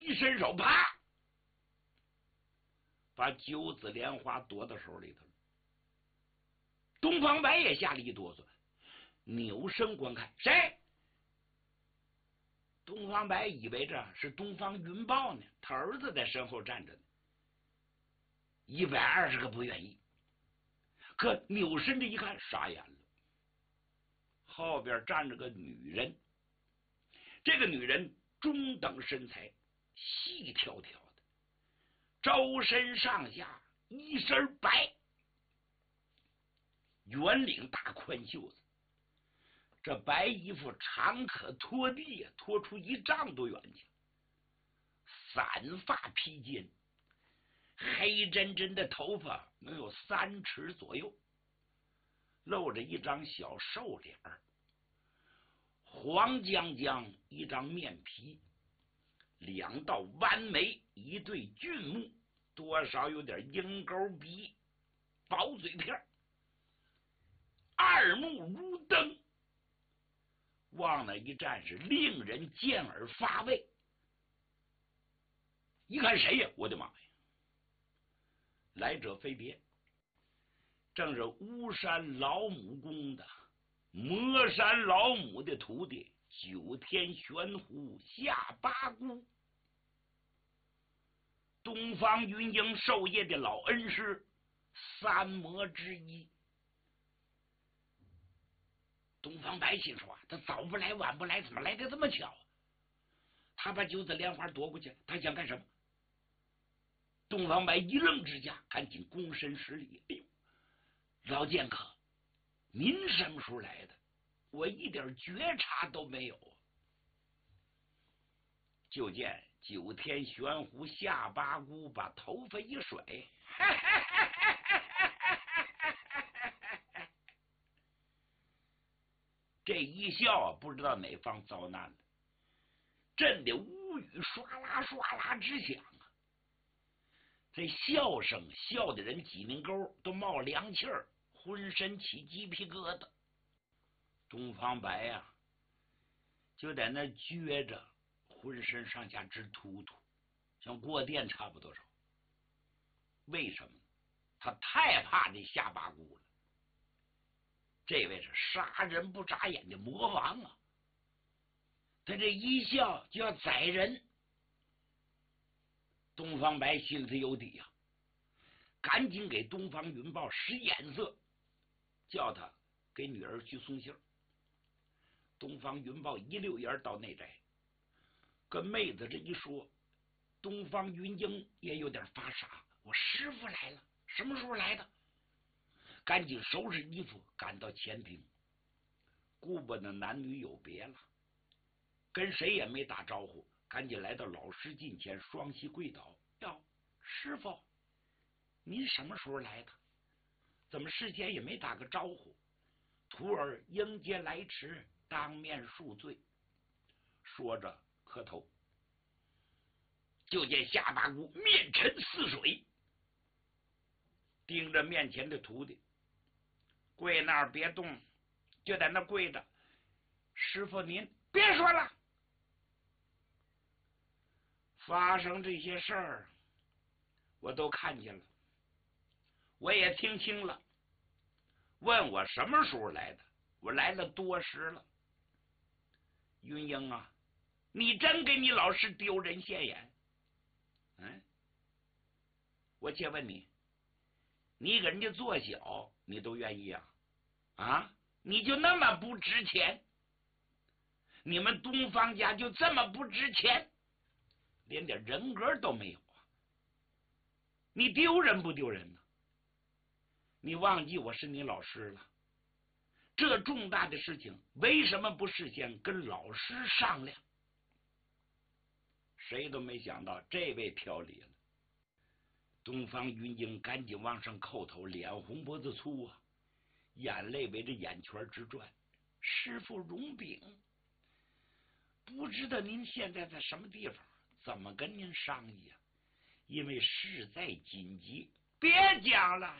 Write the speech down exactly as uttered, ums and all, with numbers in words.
一伸手，啪，把九子莲花夺到手里头了。东方白也吓了一哆嗦，扭身观看，谁？东方白以为这是东方云豹呢，他儿子在身后站着呢。一百二十个不愿意，可扭身这一看，傻眼了。后边站着个女人，这个女人中等身材，细条条的，周身上下一身白，圆领大宽袖子，这白衣服长可拖地，拖出一丈多远去。散发披肩，黑真真的头发能有三尺左右，露着一张小瘦脸儿，黄将将一张面皮，两道弯眉，一对俊目，多少有点鹰钩鼻，薄嘴片，二目如灯，往那一站是令人见耳发畏。一看谁呀？我的妈呀！来者非别，正是巫山老母宫的魔山老母的徒弟九天玄狐下八姑，东方云鹰授业的老恩师，三魔之一。东方白心说：“他早不来晚不来，怎么来的这么巧？”他把九子莲花夺过去，他想干什么？东方白一愣之下，赶紧躬身施礼：“哎呦，老剑客，您什么时候来的？我一点觉察都没有。”就见九天玄狐下八姑把头发一甩，这一笑不知道哪方遭难了，震得屋宇唰啦唰啦直响啊！这笑声笑的人几拧沟都冒凉气儿，浑身起鸡皮疙瘩。东方白呀、啊，就在那撅着，浑身上下直突突，像过电差不多少。为什么？他太怕这下八姑了。这位是杀人不眨眼的魔王啊！他这一笑就要宰人。东方白心里有底呀、啊，赶紧给东方云豹使眼色，叫他给女儿去送信。东方云豹一溜烟到内宅，跟妹子这一说，东方云鹰也有点发傻：“我师傅来了，什么时候来的？”赶紧收拾衣服赶到前厅，顾不得男女有别了，跟谁也没打招呼，赶紧来到老师近前，双膝跪倒：“哟，师傅，您什么时候来的？怎么事先也没打个招呼？徒儿迎接来迟，当面恕罪。”说着磕头。就见下八姑面沉似水，盯着面前的徒弟，跪那儿别动，就在那跪着：“师傅您别说了，发生这些事儿我都看见了，我也听清了。问我什么时候来的，我来了多时了。云英啊，你真给你老师丢人现眼。嗯，我且问你，你给人家做小你都愿意啊？啊，你就那么不值钱？你们东方家就这么不值钱，连点人格都没有啊？你丢人不丢人呢？你忘记我是你老师了？这重大的事情为什么不事先跟老师商量？谁都没想到这位挑理了。东方云鹰赶紧往上叩头，脸红脖子粗啊，眼泪围着眼圈直转。师父容禀，不知道您现在在什么地方，怎么跟您商议啊？因为事在紧急。别讲了，